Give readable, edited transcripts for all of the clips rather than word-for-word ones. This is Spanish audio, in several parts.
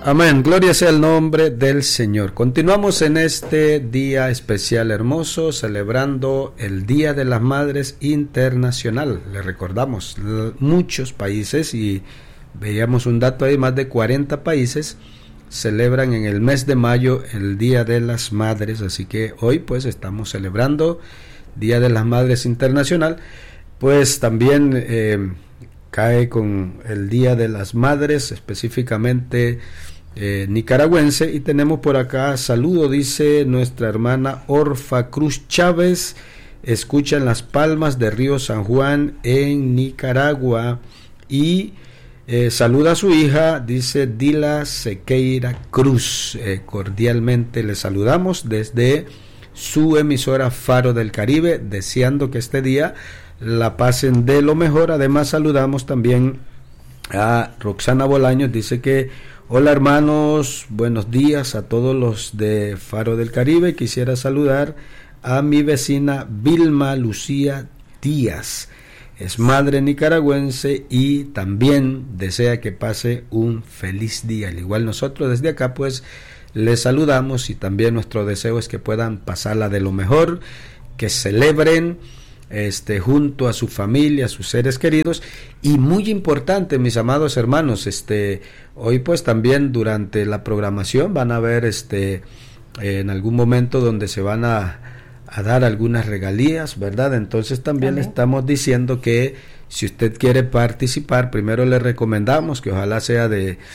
Amén, gloria sea el nombre del Señor. Continuamos en este día especial hermoso, celebrando el Día de las Madres Internacional. Le recordamos, muchos países, y veíamos un dato ahí, más de 40 países celebran en el mes de mayo el Día de las Madres, así que hoy pues estamos celebrando Día de las Madres Internacional. Pues también cae con el Día de las Madres, específicamente nicaragüense, y tenemos por acá saludo, dice nuestra hermana Orfa Cruz Chávez, escucha en Las Palmas de Río San Juan en Nicaragua, y saluda a su hija, dice Dila Sequeira Cruz. Cordialmente le saludamos desde su emisora Faro del Caribe, deseando que este día la pasen de lo mejor. Además saludamos también a Roxana Bolaños, dice que hola hermanos, buenos días a todos los de Faro del Caribe. Quisiera saludar a mi vecina Vilma Lucía Díaz, es madre nicaragüense y también desea que pase un feliz día. Al igual nosotros desde acá pues les saludamos, y también nuestro deseo es que puedan pasarla de lo mejor, que celebren junto a su familia, a sus seres queridos. Y muy importante, mis amados hermanos, hoy pues también durante la programación van a ver en algún momento donde se van a dar algunas regalías, ¿verdad? Entonces también le estamos diciendo que si usted quiere participar, primero le recomendamos que ojalá sea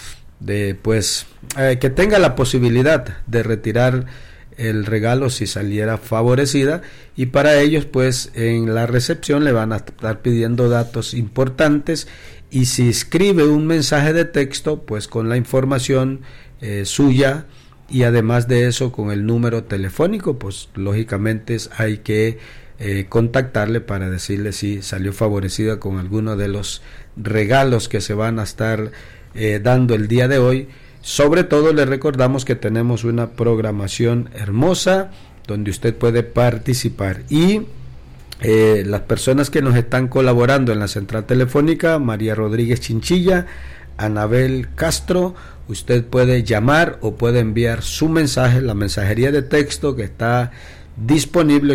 que tenga la posibilidad de retirar el regalo si saliera favorecida, y para ellos pues en la recepción le van a estar pidiendo datos importantes, y si escribe un mensaje de texto pues con la información suya, y además de eso con el número telefónico, pues lógicamente hay que contactarle para decirle si salió favorecida con alguno de los regalos que se van a estar dando el día de hoy. Sobre todo le recordamos que tenemos una programación hermosa donde usted puede participar, y las personas que nos están colaborando en la central telefónica, María Rodríguez Chinchilla, Anabel Castro, usted puede llamar o puede enviar su mensaje, la mensajería de texto que está disponible,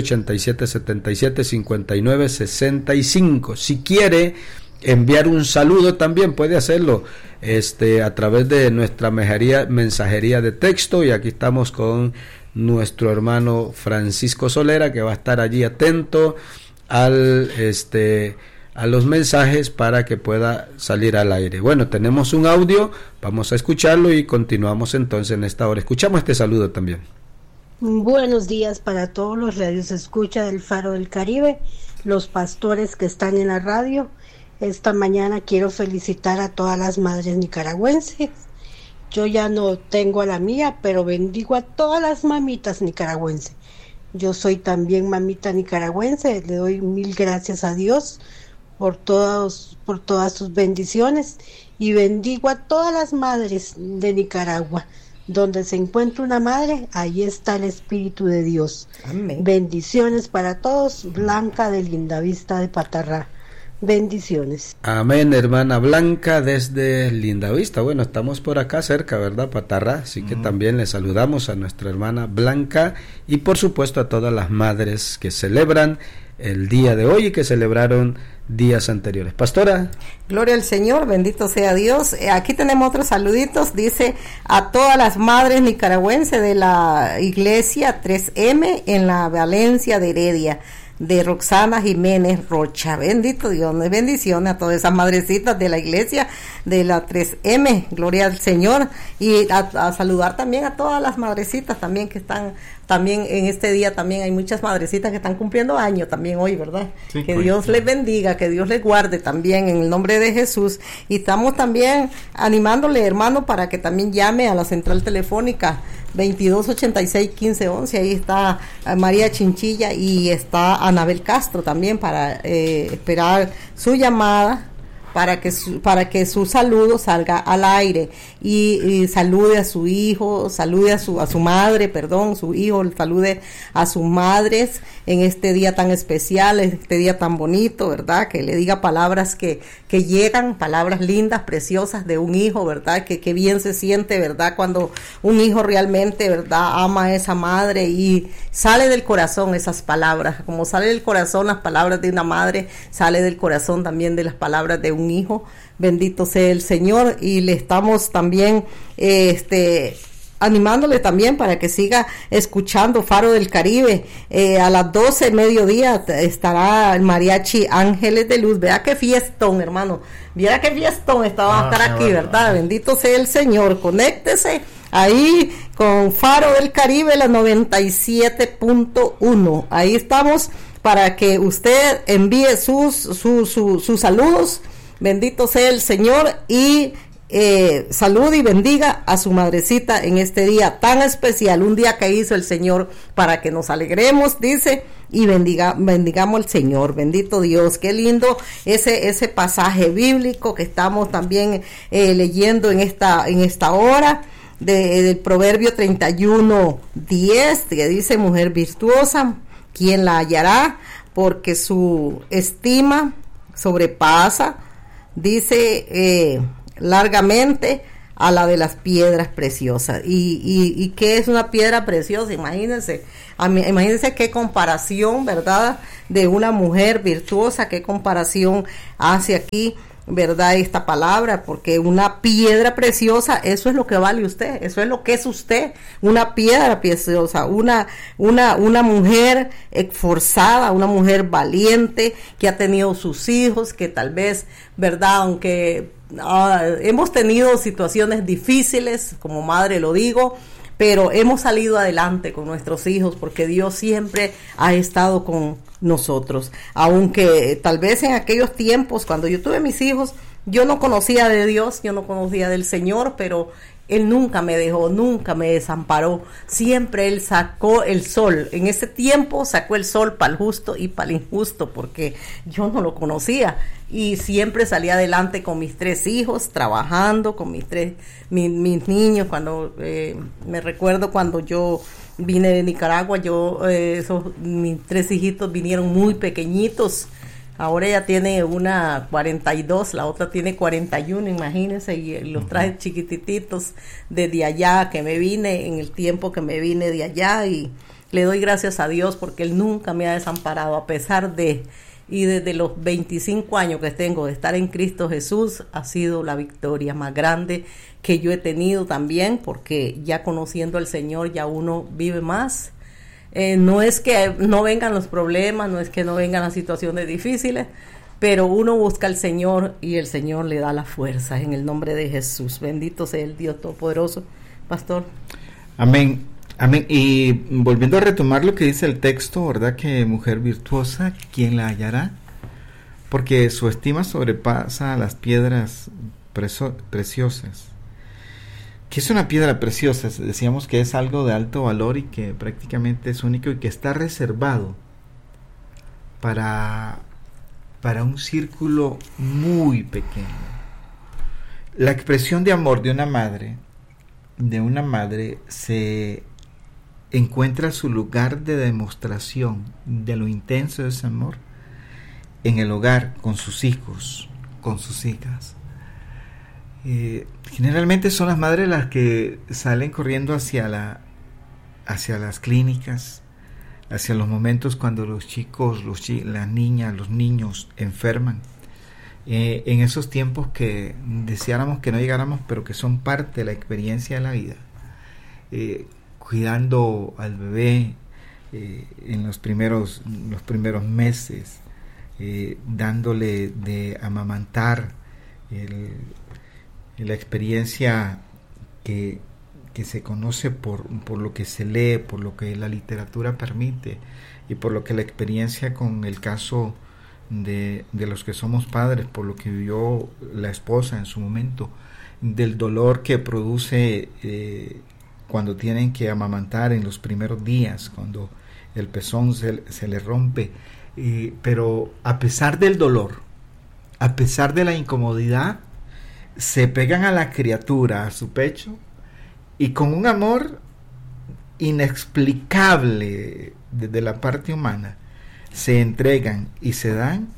8777-5965. Si quiere enviar un saludo también puede hacerlo a través de nuestra mensajería de texto, y aquí estamos con nuestro hermano Francisco Solera, que va a estar allí atento a los mensajes para que pueda salir al aire. Bueno, tenemos un audio, vamos a escucharlo y continuamos entonces en esta hora. Escuchamos este saludo también. Buenos días para todos los radios escucha del Faro del Caribe, los pastores que están en la radio. Esta mañana quiero felicitar a todas las madres nicaragüenses. Yo ya no tengo a la mía, pero bendigo a todas las mamitas nicaragüenses. Yo soy también mamita nicaragüense, le doy mil gracias a Dios por todas sus bendiciones, y bendigo a todas las madres de Nicaragua. Donde se encuentra una madre, ahí está el Espíritu de Dios. Amén. Bendiciones para todos. Blanca de Lindavista de Patarrá. Bendiciones. Amén, hermana Blanca desde Lindavista. Bueno, estamos por acá cerca, ¿verdad? Patarrá, así que también le saludamos a nuestra hermana Blanca, y por supuesto a todas las madres que celebran el día de hoy y que celebraron días anteriores. Pastora. Gloria al Señor, bendito sea Dios. Aquí tenemos otros saluditos, dice a todas las madres nicaragüenses de la iglesia 3M en la Valencia de Heredia, de Roxana Jiménez Rocha. Bendito Dios, bendiciones a todas esas madrecitas de la iglesia de la 3M, gloria al Señor, y a saludar también a todas las madrecitas también que están también en este día. También hay muchas madrecitas que están cumpliendo años también hoy, ¿verdad? Sí, que Dios les bendiga, que Dios les guarde también en el nombre de Jesús. Y estamos también animándole, hermano, para que también llame a la central telefónica 2286-1511, ahí está María Chinchilla y está Anabel Castro también para esperar su llamada para que su saludo salga al aire y salude a su hijo, salude a su madre, su hijo salude a sus madres en este día tan especial, este día tan bonito, ¿verdad? Que le diga palabras que llegan, palabras lindas, preciosas de un hijo, ¿verdad? Que bien se siente, ¿verdad? Cuando un hijo realmente, ¿verdad? Ama a esa madre y sale del corazón esas palabras, como sale del corazón las palabras de una madre, sale del corazón también de las palabras de un hijo. Bendito sea el Señor, y le estamos también animándole también para que siga escuchando Faro del Caribe. A las 12 mediodía estará el mariachi Ángeles de Luz. Vea qué fiestón, hermano, viera qué fiestón vamos a estar aquí, ¿verdad? Bendito sea el Señor. Conéctese ahí con Faro del Caribe, la 97.1. Ahí estamos para que usted envíe sus saludos. Bendito sea el Señor, y salude y bendiga a su madrecita en este día tan especial, un día que hizo el Señor para que nos alegremos, dice, y bendigamos al Señor. Bendito Dios, qué lindo ese pasaje bíblico que estamos también leyendo en esta hora, del Proverbio 31:10, que dice: mujer virtuosa, ¿quién la hallará? Porque su estima sobrepasa, dice, largamente a la de las piedras preciosas. ¿Y qué es una piedra preciosa? Imagínense qué comparación, ¿verdad? De una mujer virtuosa, qué comparación hace aquí, ¿verdad? Esta palabra, porque una piedra preciosa, eso es lo que vale usted, eso es lo que es usted, una piedra preciosa, una mujer esforzada, una mujer valiente, que ha tenido sus hijos, que tal vez, ¿verdad? Aunque hemos tenido situaciones difíciles, como madre lo digo, pero hemos salido adelante con nuestros hijos porque Dios siempre ha estado con nosotros. Aunque tal vez en aquellos tiempos, cuando yo tuve mis hijos, yo no conocía de Dios, yo no conocía del Señor, pero Él nunca me dejó, nunca me desamparó. Siempre Él sacó el sol. En ese tiempo sacó el sol para el justo y para el injusto, porque yo no lo conocía. Y siempre salí adelante con mis 3 hijos, trabajando con mis niños. Cuando me recuerdo cuando yo vine de Nicaragua, mis 3 hijitos vinieron muy pequeñitos. Ahora ella tiene una 42, la otra tiene 41, imagínense, y los traje chiquititos desde allá, que me vine, en el tiempo que me vine de allá, y le doy gracias a Dios porque Él nunca me ha desamparado, a pesar de, y desde los 25 años que tengo de estar en Cristo Jesús, ha sido la victoria más grande que yo he tenido también, porque ya conociendo al Señor ya uno vive más. No es que no vengan los problemas, no es que no vengan las situaciones difíciles, pero uno busca al Señor y el Señor le da la fuerza en el nombre de Jesús. Bendito sea el Dios Todopoderoso. Pastor. Amén. Amén. Y volviendo a retomar lo que dice el texto, ¿verdad? Que mujer virtuosa, ¿quién la hallará? Porque su estima sobrepasa las piedras preciosas. ¿Qué es una piedra preciosa? Decíamos que es algo de alto valor y que prácticamente es único y que está reservado para un círculo muy pequeño. La expresión de amor de una madre se encuentra su lugar de demostración de lo intenso de ese amor en el hogar, con sus hijos, con sus hijas. Generalmente son las madres las que salen corriendo hacia las clínicas, hacia los momentos cuando los chicos, las niñas, los niños enferman, en esos tiempos que deseáramos que no llegáramos, pero que son parte de la experiencia de la vida, cuidando al bebé en los primeros meses, dándole de amamantar, la experiencia que se conoce por lo que se lee, por lo que la literatura permite y por lo que la experiencia con el caso de los que somos padres, por lo que vivió la esposa en su momento, del dolor que produce cuando tienen que amamantar en los primeros días, cuando el pezón se le rompe, pero a pesar del dolor, a pesar de la incomodidad, se pegan a la criatura, a su pecho, y con un amor inexplicable desde la parte humana, se entregan y se dan,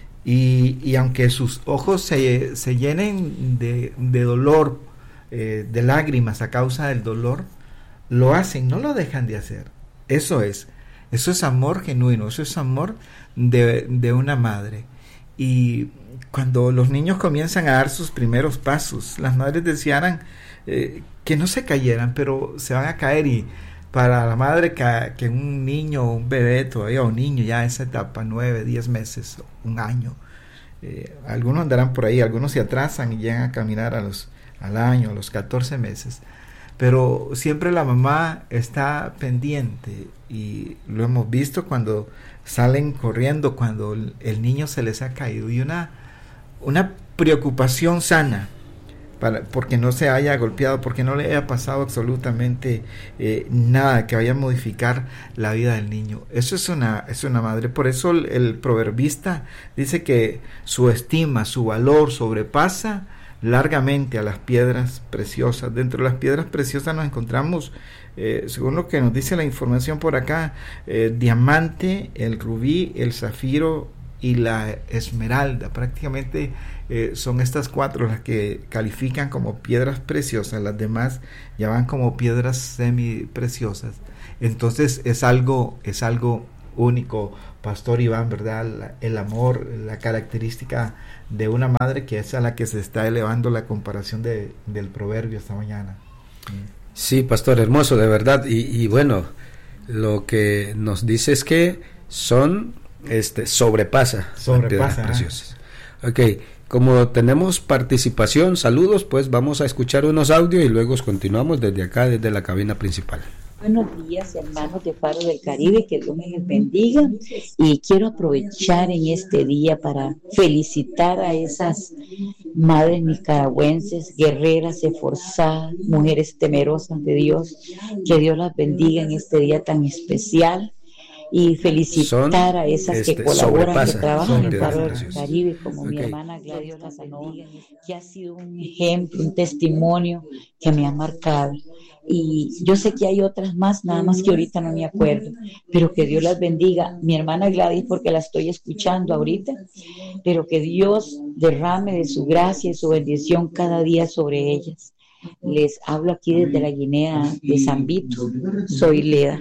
y aunque sus ojos se llenen de dolor, de lágrimas a causa del dolor, lo hacen, no lo dejan de hacer. Eso es amor genuino, eso es amor de una madre. Y cuando los niños comienzan a dar sus primeros pasos, las madres desearan que no se cayeran, pero se van a caer, y para la madre que un niño, un bebé todavía, un niño ya en esa etapa, 9, 10 meses, un año, algunos andarán por ahí, algunos se atrasan y llegan a caminar al año, a los 14 meses, pero siempre la mamá está pendiente, y lo hemos visto cuando salen corriendo cuando el niño se les ha caído, y una preocupación sana porque no se haya golpeado, porque no le haya pasado absolutamente nada que vaya a modificar la vida del niño. Eso es una madre. Por eso el proverbista dice que su estima, su valor sobrepasa largamente a las piedras preciosas. Dentro de las piedras preciosas nos encontramos, según lo que nos dice la información por acá, diamante, el rubí, el zafiro y la esmeralda. Prácticamente son estas 4 las que califican como piedras preciosas, las demás ya van como piedras semi preciosas. Entonces es algo único, Pastor Iván, ¿verdad? El amor, la característica de una madre, que es a la que se está elevando la comparación del proverbio esta mañana. Sí, Pastor, hermoso, de verdad. Y bueno, lo que nos dice es que son sobrepasa piedras preciosas. Ok, como tenemos participación, saludos, pues vamos a escuchar unos audios y luego continuamos desde acá, desde la cabina principal. Buenos días, hermanos de Faro del Caribe, que Dios me les bendiga, y quiero aprovechar en este día para felicitar a esas madres nicaragüenses, guerreras, esforzadas, mujeres temerosas de Dios. Que Dios las bendiga en este día tan especial, y felicitar a esas que colaboran, que trabajan en Faro del Caribe, como mi hermana Gladys Casanova, que ha sido un ejemplo, un testimonio que me ha marcado. Y yo sé que hay otras más, nada más que ahorita no me acuerdo, pero que Dios las bendiga. Mi hermana Gladys, porque la estoy escuchando ahorita, pero que Dios derrame de su gracia y su bendición cada día sobre ellas. Les hablo aquí desde la Guinea de San Vito. Soy Leda.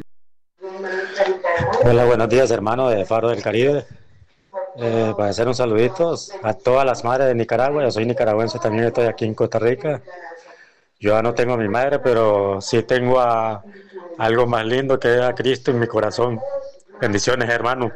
Hola, buenos días, hermano de Faro del Caribe. Para hacer un saludito a todas las madres de Nicaragua. Yo soy nicaragüense, también estoy aquí en Costa Rica. Yo ya no tengo a mi madre, pero sí tengo a algo más lindo, que es a Cristo en mi corazón. Bendiciones, hermano.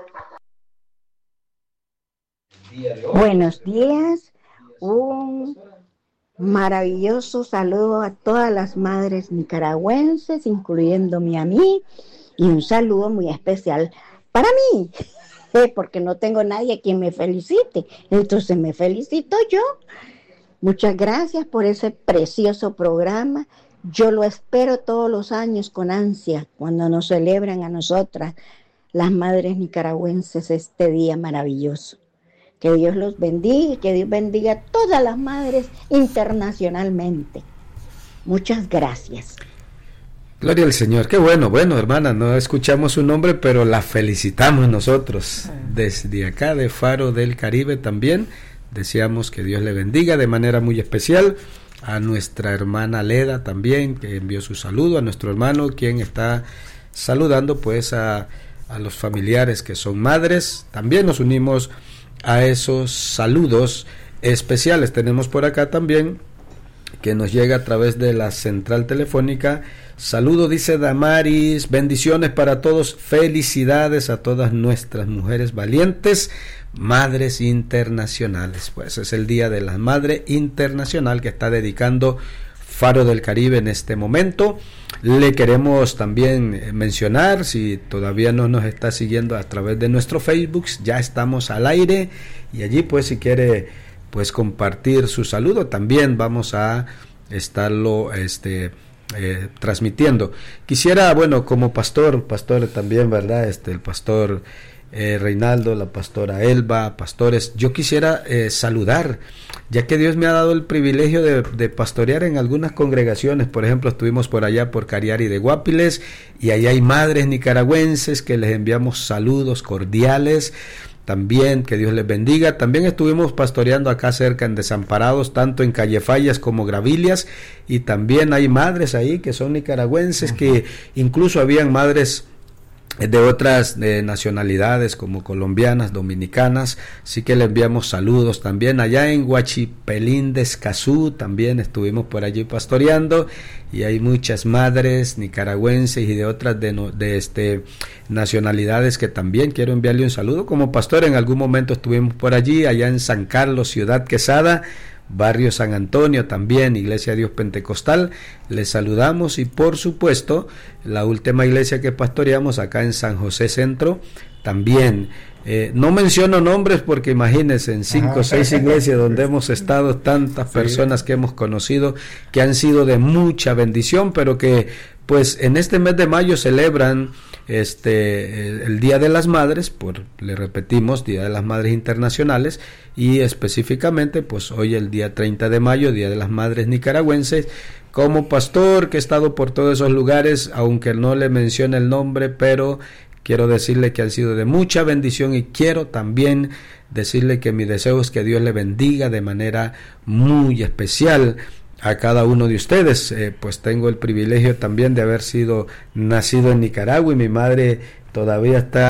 Buenos días, un maravilloso saludo a todas las madres nicaragüenses, incluyéndome a mí, y un saludo muy especial para mí, porque no tengo nadie a quien me felicite, entonces me felicito yo. Muchas gracias por ese precioso programa. Yo lo espero todos los años con ansia, cuando nos celebran a nosotras, las madres nicaragüenses, este día maravilloso. Que Dios los bendiga y que Dios bendiga a todas las madres internacionalmente. Muchas gracias. Gloria al Señor. Qué bueno, hermana, no escuchamos su nombre, pero la felicitamos nosotros. Desde acá de Faro del Caribe también deseamos que Dios le bendiga de manera muy especial. A nuestra hermana Leda también, que envió su saludo, a nuestro hermano, quien está saludando pues a los familiares que son madres. También nos unimos a esos saludos especiales. Tenemos por acá también, que nos llega a través de la central telefónica. Saludo, dice Damaris, bendiciones para todos, felicidades a todas nuestras mujeres valientes, madres internacionales. Pues es el Día de la Madre Internacional que está dedicando Faro del Caribe en este momento. Le queremos también mencionar, si todavía no nos está siguiendo a través de nuestro Facebook, ya estamos al aire, y allí pues si quiere pues compartir su saludo, también vamos a estarlo transmitiendo. Quisiera, bueno, como pastor también, ¿verdad? El pastor Reinaldo, la pastora Elba, pastores. Yo quisiera saludar, ya que Dios me ha dado el privilegio de pastorear en algunas congregaciones. Por ejemplo, estuvimos por allá por Cariari de Guapiles, y allá hay madres nicaragüenses que les enviamos saludos cordiales. También que Dios les bendiga. También estuvimos pastoreando acá cerca en Desamparados, tanto en Callefayas como Gravilias, y también hay madres ahí que son nicaragüenses, que incluso habían madres de otras nacionalidades como colombianas, dominicanas, así que le enviamos saludos. También allá en Huachipelín de Escazú también estuvimos por allí pastoreando, y hay muchas madres nicaragüenses y de otras nacionalidades que también quiero enviarle un saludo. Como pastor en algún momento estuvimos por allí, allá en San Carlos, Ciudad Quesada, Barrio San Antonio también, Iglesia Dios Pentecostal, les saludamos. Y por supuesto la última iglesia que pastoreamos acá en San José Centro también. No menciono nombres porque imagínense, en 5 o 6 iglesias donde hemos estado, tantas personas que hemos conocido que han sido de mucha bendición, pero que pues en este mes de mayo celebran el Día de las Madres, le repetimos, Día de las Madres Internacionales, y específicamente pues hoy el día 30 de mayo, Día de las Madres Nicaragüenses. Como pastor que he estado por todos esos lugares, aunque no le mencione el nombre, pero quiero decirle que han sido de mucha bendición, y quiero también decirle que mi deseo es que Dios le bendiga de manera muy especial a cada uno de ustedes. Pues tengo el privilegio también de haber sido nacido en Nicaragua, y mi madre todavía está